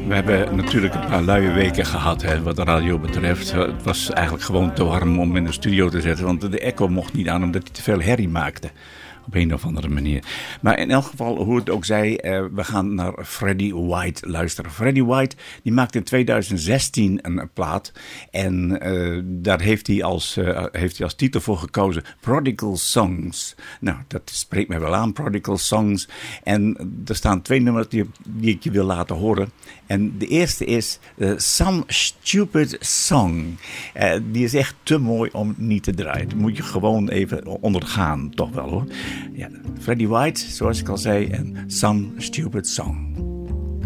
We hebben natuurlijk een paar luie weken gehad, hè, wat de radio betreft. Het was eigenlijk gewoon te warm om in de studio te zetten, want de echo mocht niet aan omdat hij te veel herrie maakte. Op een of andere manier. Maar in elk geval, hoe het ook zij, we gaan naar Freddie White luisteren. Freddie White, die maakte in 2016 een plaat. En daar heeft hij als titel voor gekozen Prodigal Songs. Nou, dat spreekt mij wel aan, Prodigal Songs. En er staan 2 nummers die ik je wil laten horen. En de eerste is Some Stupid Song. Die is echt te mooi om niet te draaien. Dat moet je gewoon even ondergaan, toch wel hoor. Ja, Freddie White, zoals ik al zei, en Some Stupid Song.